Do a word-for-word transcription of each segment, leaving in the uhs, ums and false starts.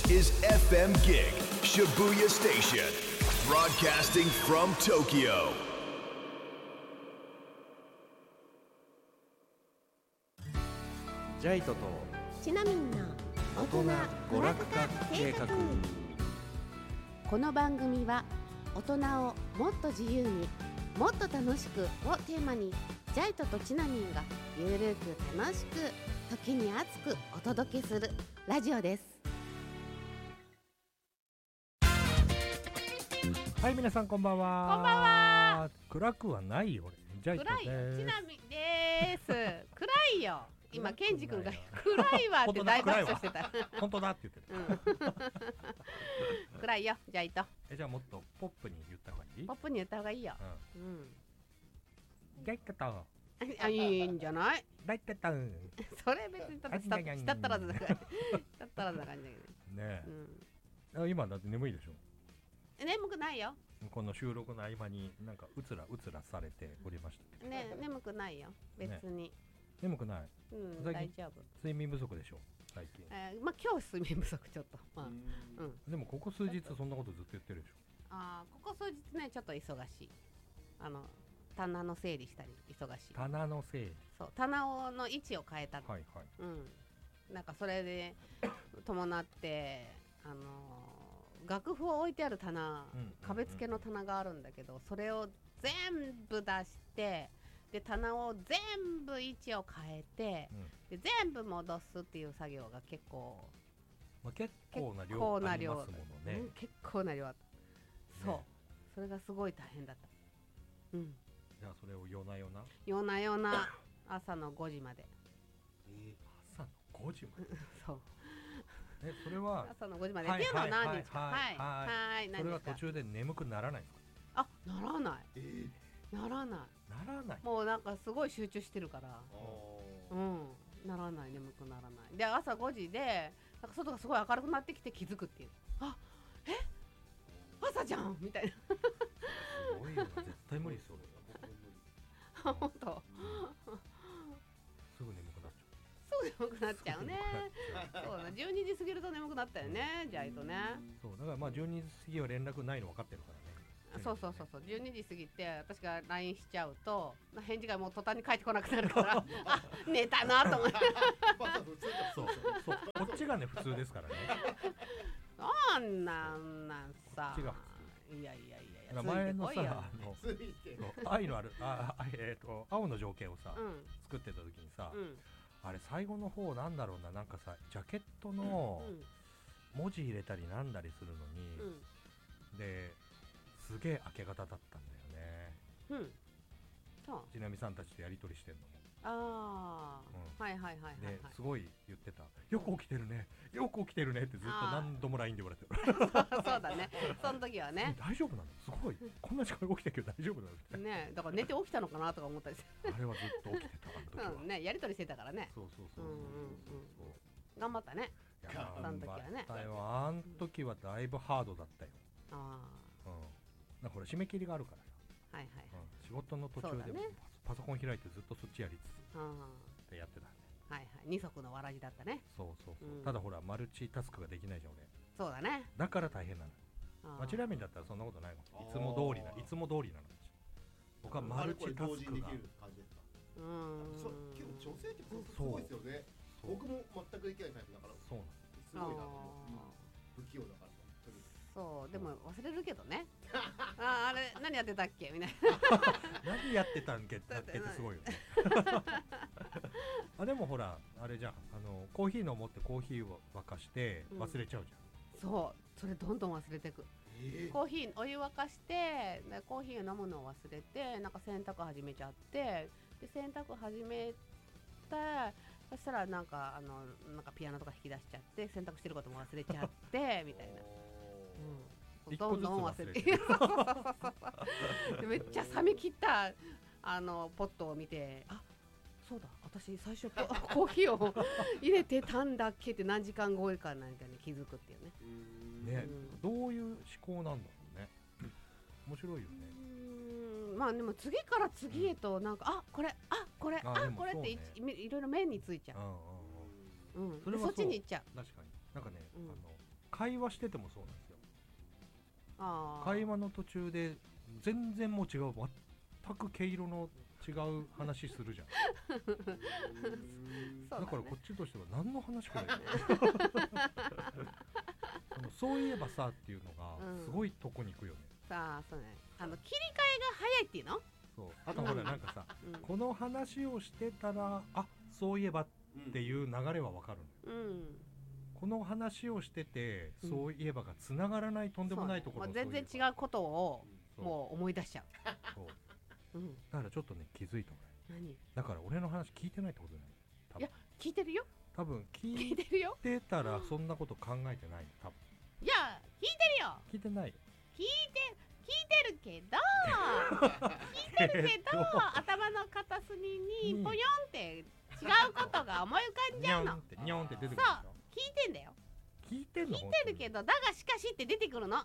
This is エフエム Gig Shibuya Station, broadcasting from Tokyo. ジャイトとちなみんな大人娯楽化計画。 この番組は大人をもっと自由にもっと楽しくをテーマにジャイトとちなみんがゆるく楽しく時に熱くお届けするラジオです。 はい、皆さんこんばんは。 こんばんは。 暗くはないよ俺。ジャイト暗いよ、 です。 ちなみんです暗いよ。今ケンジ君が暗いわって大爆笑してた。 本当だって言ってる、 うん、暗いよジャイト。 えじゃあもっとポップに言った方がいい？ ポップに言った方がいいよ。 うん、うん、 ジャイトとあ、いいんじゃない？ ジャイトとそれ別にただしたしたったらずだからしたったらずな感じだけどねえ、 うん、 あ今だって眠いでしょ？ 眠くないよ。 この収録の合間になんかうつらうつらされておりましたけどね、眠くないよ別に、ね、 眠くない、 うん、 大大丈夫。 睡眠不足でしょ最近、 えー、まあ今日睡眠不足ちょっと、まあ、うん、 でもここ数日そんなことずっと言ってるでしょ？あここ数日ねちょっと忙しい。あの棚の整理したり忙しい。 棚の整理。 そう、棚をの位置を変えたの。 はいはい、 うん、なんかそれで伴ってあのー、楽譜を置いてある棚、うんうんうん、壁付けの棚があるんだけど、それを全部出してで棚を全部位置を変えて、うん、で全部戻すっていう作業が結構、 まあ、結構な量ありますものね、 うん、結構な量あった、そう、それがすごい大変だった。うん、 じゃあそれを夜な夜な夜な夜な朝のごじまで、 えー、朝のごじまでそう、 えそれは朝のごじまでっていうのは何ですか？はいはい、それは途中で眠くならないですか？ あ、ならない、 えー、 ならないならない、 もうなんかすごい集中してるから、うん、ならない、眠くならないで、朝ごじでなんか外がすごい明るくなってきて気づくっていう、あ、え朝じゃんみたいなすごいよ、絶対無理ですよ本当すぐ眠くなっちゃう。 すぐ眠くなっちゃうねそうだ、じゅうにじ過ぎると眠くなったよね、ジャイとね。 そうだからまあじゅうにじ過ぎは連絡ないの分かってるからね。 そうそうそうそう、じゅうにじ過ぎて私が ライン しちゃうと返事がもう途端に返ってこなくなるからあ、寝たなと思ってそうそう、こっちがね普通ですからねなんなんなんさ、 こっちが普通、いやいやいやいや、 前のさ、あの愛のあるあ、えー、と青の条件をさ、うん、作ってた時にさ、うん、あれ最後の方なんだろうな、なんかさジャケットの文字入れたりなんだりするのに、うん、ですげえ明け方だったんだよね。うん。そう。ちなみさんたちとやり取りしてんのも。ああ、うん、はいはいはいはい、はい。ですごい言ってた。よく起きてるね。よく起きてるねってずっと何度も ライン で言われてる。 そうだね。その時はね。 大丈夫なの？すごい。こんな時間起きてるけど大丈夫なの？みたいな。 ね、だから寝て起きたのかなとか思ったりして。 あれはずっと起きてた。あの時は。 うんね、やり取りしてたからね。 そうそうそうそう。うんうんうんうん、頑張ったね。 あの時はね。あの時はだいぶハードだったよ。ああ。うん。なんかこれ締め切りがあるからさ、はいはいはい、うん、仕事の途中で、ね、パソコン開いてずっとそっちやりつつってやってたね。はいはい、二足のわらじだったね。そうそうそう、うん、ただほらマルチタスクができないじゃん俺。そうだね。だから大変なの。まあ、ちなみにだったらそんなことないもん。いつも通りないつも通りなの。僕はマルチタスクがうん、 そう、結構女性ってすごいですよね。僕も全くできないタイプだから。そうなんです。すごいなと思う。不器用だから。 そう、でも忘れるけどねあ, あれ何やってたっけみたいな何やってたんけだっけってすごいよねあでもほらあれじゃん、あのコーヒー飲もうってコーヒーを沸かして忘れちゃうじゃん、うん、そうそれどんどん忘れてく、えー、コーヒーお湯沸かしてコーヒー飲むのを忘れてなんか洗濯始めちゃってで洗濯始めてそしたらなんかあのなんかピアノとか弾き出しちゃって洗濯してることも忘れちゃってみたいなうん、どんどん忘れてめっちゃ冷め切ったあのポットを見て、あ、そうだ私最初コーヒーを入れてたんだっけって何時間後か何かに気づくっていうね。 うーんね、うん、どういう思考なんだろうね。面白いよね。 うーん、まあでも次から次へとなんか、うん、あこれあこれ あ, あこれって い,、ね、いろいろ面についちゃう。うんうんうん、それはそっちに行っちゃう。 確かになんかね、うん、あの会話しててもそうなんですよ。 あ会話の途中で全然もう違う全く毛色の違う話するじゃんそうだね、 だからこっちとしては何の話これそういえばさっていうのがすごいとこに行くよね、 うん、さあそうね、あの切り替えが早いっていうの。 そう、あとほらなんかさ、うん、この話をしてたらあそういえばっていう流れはわかるのよ、うん、この話をしてて、うん、そういえばがつながらないとんでもないところ、 ね、全然違うことをもう思い出しちゃう。そううん、だからちょっとね気づいた俺。 何？ だから俺の話聞いてないってことだよ。 いや聞いてるよ。 多分聞いてるたらそんなこと考えてない多分。 いや聞いてるよ。 聞いてないよ。 聞いて聞いてるけど聞いてるけど頭の片隅にポヨンって違うことが思い浮かんじゃうの。 ニョンってニョンって出てくるでしょ。 そう聞いてんだよ。 聞いてんの？ 聞いてるけどだがしかしって出てくるの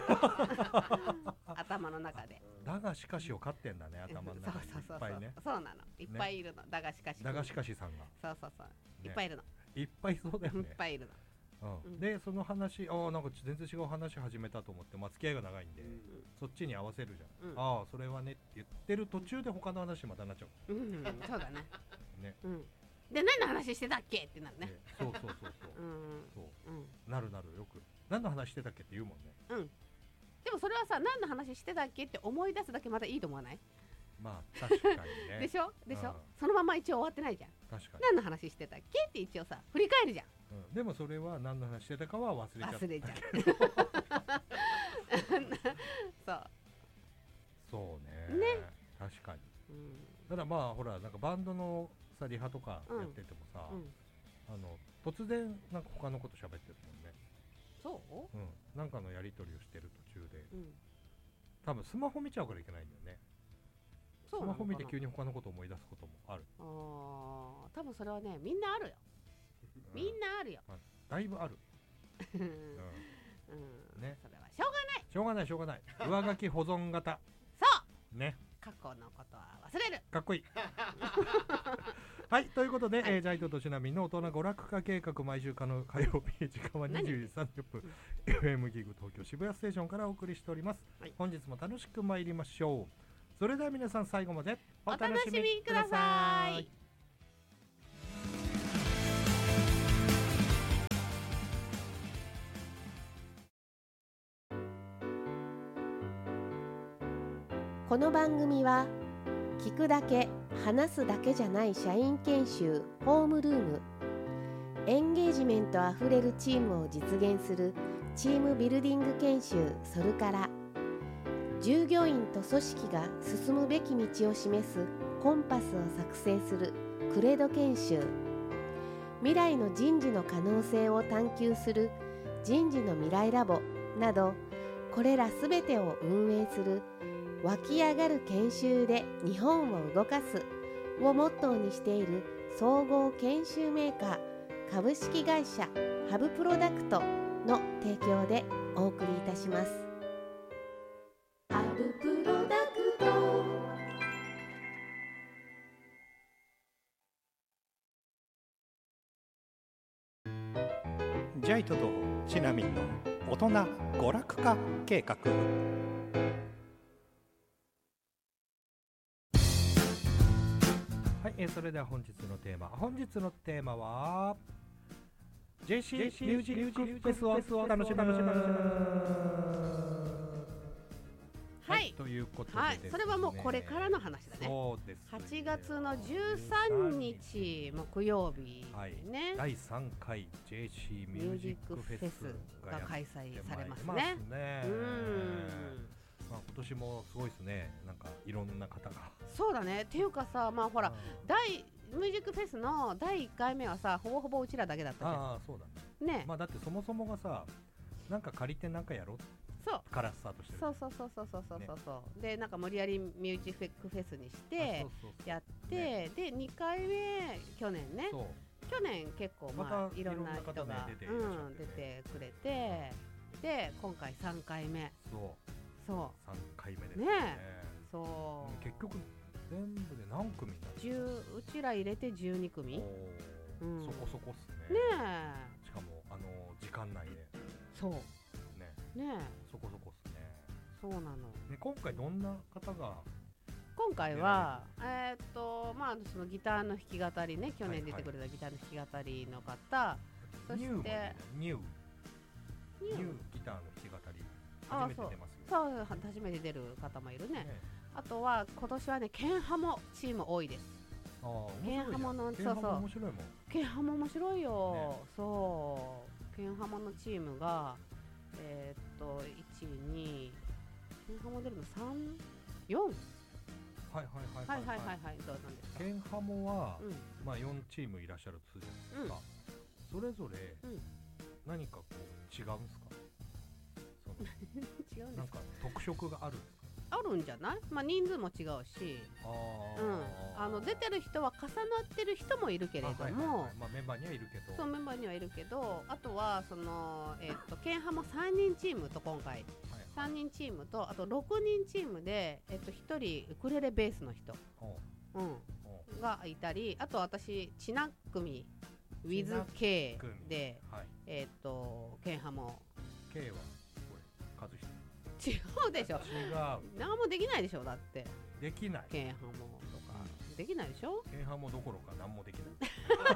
頭の中で。 だがしかしを飼ってんだね頭の中に。 そうそうそういっぱいね。 そうなの。いっぱいいるの、ね、だがしかし。 だがしかしさんが。 そうそうそう、ね、いっぱいいるの。 いっぱいそうだよね。 いっぱいいるの。 うんうん、でその話、ああなんか全然違う話始めたと思って、まあ、付き合いが長いんで、うん、そっちに合わせるじゃん、うん、ああそれはねって言ってる途中で他の話またなっちゃう、 うん、そうだねね、 うん、で何の話してたっけってなるね。 そうそうそうそう、うん、そう、うん、なるなるよく何の話してたっけって言うもんね。 うん。でもそれはさ何の話してたっけって思い出すだけまだいいと思わない？ まあ確かにねでしょでしょ、うん、そのまま一応終わってないじゃん。 確かに何の話してたっけって一応さ振り返るじゃん、 うん、でもそれは何の話してたかは忘れちゃった。 忘れちゃうそうそうね、ね確かに、うん、ただまあほらなんかバンドのさリハとかやっててもさ、うんうん、あの突然なんか他のこと喋ってるもんね。 そう、 うん、なんかのやり取りをしてる途中で、うん、多分スマホ見ちゃうからいけないんだよね。スマホ見て急に他のこと思い出すこともある。 ああ、多分それはねみんなあるよ。みんなあるよ。 まあ、だいぶある。 うん、うん、ね。それはしょうがない。 しょうがないしょうがない。上書き保存型。 そうね。 過去のことは忘れる。 かっこいい。はい、ということで、はい、えー、ジャイトとしなみの大人娯楽化計画、毎週火曜日時間はにじゅうじさんじゅっぷん エフエム ギグ東京渋谷ステーションからお送りしております、はい、本日も楽しく参りましょう。それでは皆さん最後までお楽しみください。この番組は聞くだけ話すだけじゃない社員研修ホームルーム、エンゲージメントあふれるチームを実現するチームビルディング研修ソルカラ、従業員と組織が進むべき道を示すコンパスを作成するクレド研修、未来の人事の可能性を探求する人事の未来ラボなど、これらすべてを運営する湧き上がる研修で日本を動かすをモットーにしている総合研修メーカー株式会社ハブプロダクトの提供でお送りいたします。ハブプロダクト。 ジャイトとシナミンの大人娯楽化計画。 はい、えー、それでは本日のテーマ本日のテーマは ジェイシー ミュージックフェスを楽しむ。はい、ということで、 はい、それはもうこれからの話だね。 そうです。 はちがつのじゅうさんにち木曜日、はいね、 だいさんかい ジェイシー ミュージックフェスが開催されますね。 ますね。うん、まあ、今年もすごいですね。なんかいろんな方が。 そうだね。っていうかさ、まあほら、大ミュージックフェスのだいいっかいめはさ、ほぼほぼうちらだけだったじゃん。 ああ、そうだね。ね。まあだってそもそもがさ、なんか借りてなんかやろうからスタートしてる。 そうそうそうそうそうそうそう、ね、でなんか無理やりミュージックフェスにしてやって、ね、でにかいめ去年ね。去年結構まあいろんな人が、ね、出て、うん、出てくれて、で今回さんかいめ。 そうそうさんかいめですね。 ねそう。 結局全部で何組になるの？ うちら入れてじゅうにくみ、 うん、そこそこっすね。 ねえ。 しかもあの時間内で。 そうねねそこそこっすね。 そうなの、 ね、今回どんな方が今回はえー、っとまあそのギターの弾き語りね、去年出てくれたギターの弾き語りの方、そしてニューもねニューニューニューギターの弾き語り初めて出ますよ。 そうそう初めて出る方もいるね。 ねあとは今年はねケンハモチーム多いです。 ああ面ケン白いじゃん。 ハモのケンハモそうそう面白いもん。 ケンハモ面白いよ、 ねそうケンハモのチームがえー、っといち、にケンハモ出るのさん、よんはいはいはいはいはいはいはいどうなんですか。 ケンハモは、 うんまあよんチームいらっしゃるとするじゃないですか、それぞれうん何かこう違うんですか？その違うんですか。 なんか特色があるんですか？ あるんじゃない？まあ人数も違うし、 あうんーあの出てる人は重なってる人もいるけれども、 あはいはいはいまあ、メンバーにはいるけどそうメンバーにはいるけど、あとはそのえーっとケンハモさんにんチームと今回はいさんにんチームとあとろくにんチームでえっとひとりウクレレベースの人、 おううん、 おうがいたり、あと私チナックミ with チナッ K 組ではいえっとケンハモ K はこれ和人違うでしょ。 違う何もできないでしょだってできないケンハモとかできないでしょ。 ケンハモどころか何もできない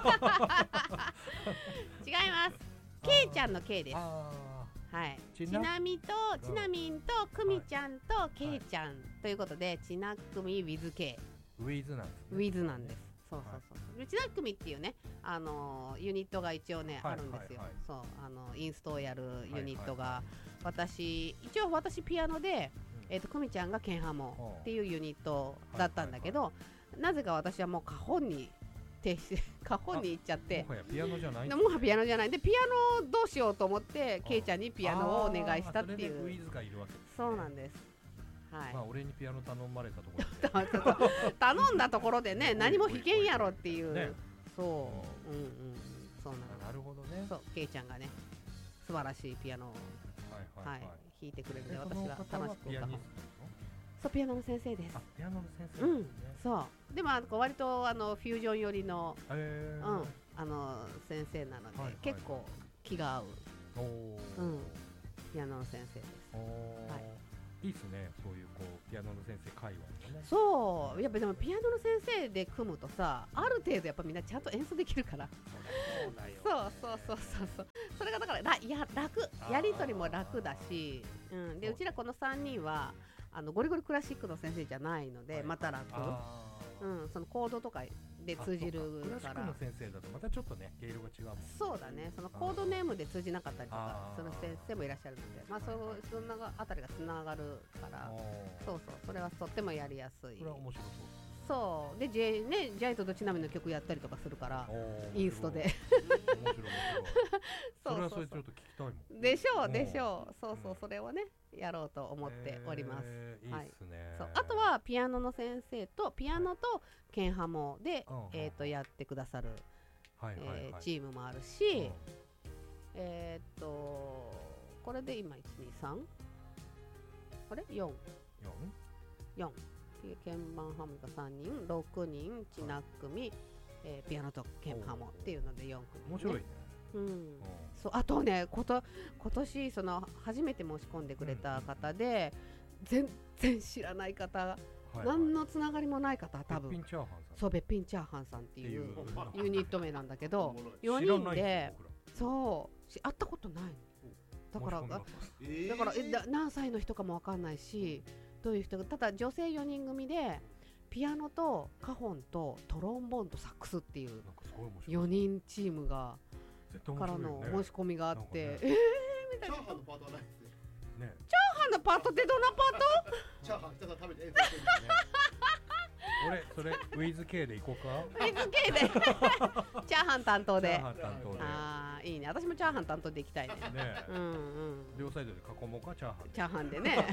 違います。ケイちゃんの K です。 あはい。 ちなちなみとうんちなみんとくみちゃんとケイちゃんということでちなくみ with K ーウィズなんですね with なんです。そうそうそう。ちなくみっていうねあのユニットが一応ねはいあるんですよはいはい。 そうあのインストをやるユニットはいはいはが私一応私ピアノでえっとくみちゃんがケンハモっていうユニットだったんだけど、なぜか私はもうカホンに停止カホンに行っちゃってもはやピアノじゃないでもうピアノじゃないでピアノどうしようと思ってケイちゃんにピアノをお願いしたっていあーそれでウうィズがいるわけですね。 そうなんですはい、 まあ俺にピアノ頼まれたところでちょっと頼んだところでね何も弾けんやろっていう、 ねそううんうんそうなのなるほどね。 そうケイちゃんがね素晴らしいピアノを、 はいはいはい。 はい弾いてくれるのでで私はその方楽しくピアニストなの？ そうピアノの先生ですあ、ピアノの先生うんなんですね。 そうでもあの割とあのフュージョン寄りの、 へーうん、あの先生なので、 はいはい結構気が合うおーうんピアノの先生ですおーはいいいっすね、そういうこうピアノの先生界隈のね。 そうやっぱでもピアノの先生で組むとさある程度やっぱみんなちゃんと演奏できるからそうだよねそうそうそうそうそうそれがだかららいや楽やり取りも楽だし、うん、でうちらこのさんにんはあのゴリゴリクラシックの先生じゃないので、 はいまた楽、 あーうん、そのコードとかで通じるあそうクラシックからの先生だとまたちょっとね毛色が違うもん。 そうだねそのコードネームで通じなかったりとかあーその先生もいらっしゃるのでまあそのそんなあたりがつながるからあーそうそうそれはとってもやりやすいそれは面白そうでジェイねジャイトとちなみの曲やったりとかするからそう。おーインストで面白い面白い。 そそれはうそうそうそれちょっと聞きたいもん。 でしょううんでしょうそうそううんそれをねやろうと思っております、 へーいいっすね。 そうあとはピアノの先生とピアノとケンハモで、 うんえー、とやってくださる、 はいはいはいえーチームもあるし、 うんえーっとこれで今いちにさんあれよんよんよん鍵盤ハムがさんにんろくにんチナックミ、えーピアノと鍵ハモっていうのでよん組、ね、 面白いね。 うんうんそうあとねこと今年その初めて申し込んでくれた方で、全然知らない方、 はいはい何のつながりもない方多分べっぴんチャーハンさん。 そうべっぴんチャーハンさんっていうってユニット名なんだけどおもろいよにん知らないんですよそうし会ったことないのだから僕ら申し込みますえーだからえだ何歳の人かもわかんないしどういう人かただ女性よにん組でピアノとカホンとトロンボーンとサックスっていうなんかすごい面白い。 よにんチームが絶対面から白いよねの申し込みがあって、 なんかねえーみたいなチャーハンのパートはないですね。 ねチャーハンのパートってどんなパーチャーハンひたすら食べて演奏してる。 俺それウィズ K で行こうか。 ト ?ウィズ K でチャーハン担当でチャーハン担当で。 あーいいね私もチャーハン担当で行きたいねねうんうん両サイドで囲もうかチャーハンで。 チャーハンでね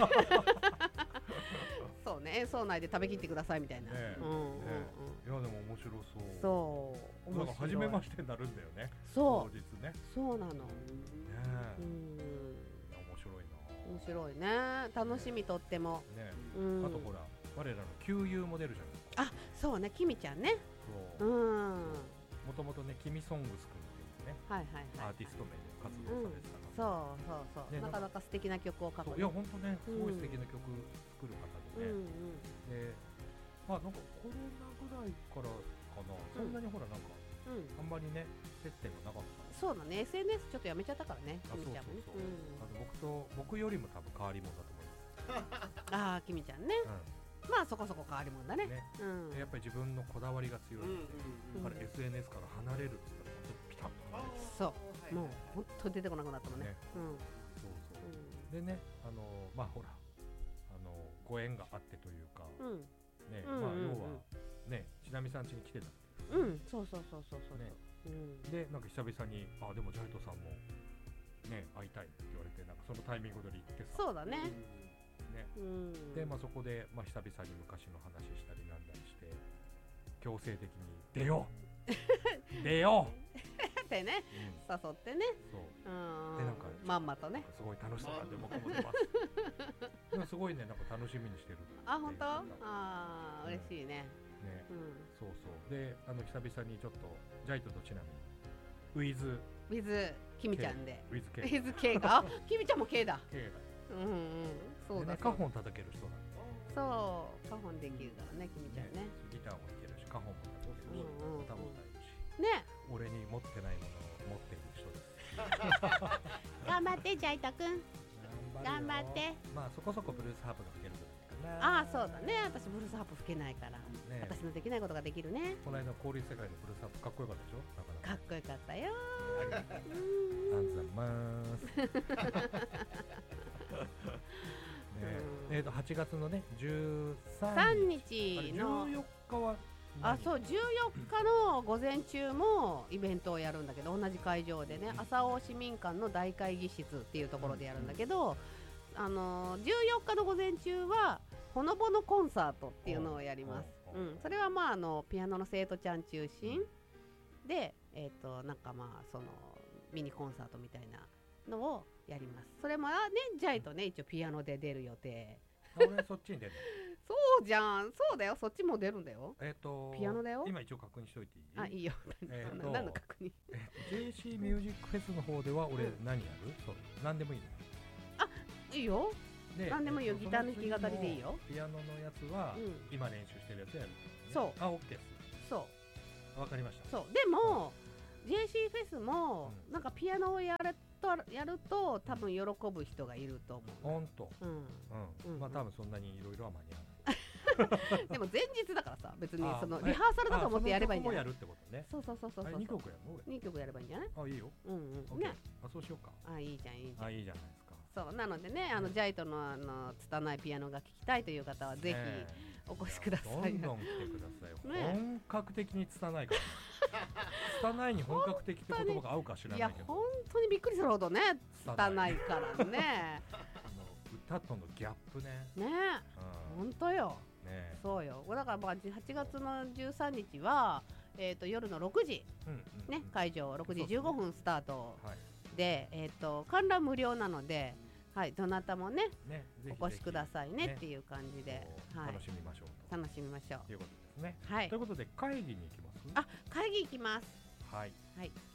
そうね演奏内で食べきってくださいみたいな、 ねえうんうんうんねいやでも面白そう。 そうなんか初めまししてになるんだよね。 そう当日ね。ねそうなのえうん面白いな。 面白いね楽しみとっても、 ねうん、 あとほら我らの旧友も出るじゃないですか。 あそうねきみちゃんねそうう。 んもともとねキミソングス君っていうねはいはいはいアーティスト名で活動されてたそうそうそう、ね、なかなか素敵な曲を書く、 いや本当ねすごい素敵な曲作る方でね、うんうん、でまあなんかコロナぐらいからかな、そんなにほらなんか、うん、あんまりね接点がなかった。 そうだね、 エスエヌエス ちょっとやめちゃったからね、きみちゃんもね。 僕と僕よりも多分変わり者だと思います。ああ、きみちゃんね、うん、まあそこそこ変わり者だね。ね、 うん、やっぱり自分のこだわりが強いので、うんうん、エスエヌエス から離れるって言ったらピタッと離れる。 そう、もう本当に出てこなくなったもんね。ね、うん、 そうそう、うん、でね、あのまあほらあのご縁があってというか、うん、ね、まあ要はね、ちなみさん家に来てた。 うん、そうそうそうそうそう、ね、 うん、でなんか久々にあでもジャイトさんもね会いたいって言われて、なんかそのタイミングで行ってさ。 そうだね。 ね、うん、でまあそこでまあ久々に昔の話したりなんだりして強制的に出よう出ようってね、うん、誘ってね。そう。うん。でなんかまんまとね。 すごい楽しそうなんで僕も出ます。でもすごいねなんか楽しみにしてる。 あ本当？ああ、うん、嬉しいね。 ね、うん、そうそうであの久々にちょっとジャイトとちなみにウィズウィズキミちゃんでウィズ K ウィズ K があキミちゃんも K だ K だうんうんそうだ、ね、 カホン叩ける人だ。 そうカホンできるからねキミちゃんね。 ギターも弾けるしカホンも叩けるし、うんうん、歌も歌えるしね。 俺に持ってないものを持っている人です。 頑張ってジャイトくん頑張ってまあそこそこブルースハープが吹けるぐらい。 ああそうだね、私ブルースハープ吹けないから、ね、私のできないことができるね。 この間氷世界のブルースハープかっこよかったでしょ。 かっこよかったよ。 あんざまーす。えっとはちがつのねじゅうさんにちのじゅうよっかはあそうじゅうよっかの午前中もイベントをやるんだけど、同じ会場でね、朝尾市民館の大会議室っていうところでやるんだけど、あのー、じゅうよっかの午前中はほのぼのコンサートっていうのをやります。うん、それはまああのピアノの生徒ちゃん中心で、えっとなんかまあそのミニコンサートみたいなのをやります。それもねジャイとね一応ピアノで出る予定。 俺そっちに出る。 そうじゃん、そうだよ、そっちも出るんだよ。 えっとピアノだよ。 今一応確認しといていい？ あいいよ。えっと何の確認？ えっと ジェーシー ミュージックフェスの方では俺何やる？そう何でもいいの。 あいいよ。何でもいいよ、ギターの弾き語りでいいよ。 ピアノのやつは、うん、今練習してるやつやる、ね、 そうあ、オッケーです。 そうわかりました。 そうでも、うん、ジェーシー フェスも、うん、なんかピアノをやるとやると多分喜ぶ人がいると思う。 ほんと、うんうんうん、まあ多分そんなにいろいろは間に合わないでも前日だからさ、別にそのリハーサルだと思ってやればいいんじゃない？ やるってことね。 そうそうそうそうそう。 にきょくやるの？ にきょくやればいいんじゃない？ あ、いいよ。 うんうん。ね。 あ、そうしようか。 あ、いいじゃんいいじゃん。 あ、いいじゃないですか。 そうなのでね、あのジャイトのあの拙いピアノが聴きたいという方はぜひお越しください。 どんどん来てください。ね、本格的に拙いから。拙いに本格的って言葉が合うか知らないけど。いや本当にびっくりするほどね、拙いからね。 あの歌とのギャップね。 ね、うん、本当よ。ね、そうよ。だからまあはちがつのじゅうさんにちはえっと夜のろくじね会場ろくじじゅうごふんスタート。で、えーと、観覧無料なので、はい、どなたもね、ねお越しくださいね、ねっていう感じで、 はい、楽しみましょう楽しみましょうということですね。 はい、 ということで会議に行きます。 あ、会議行きます。 はい、 はい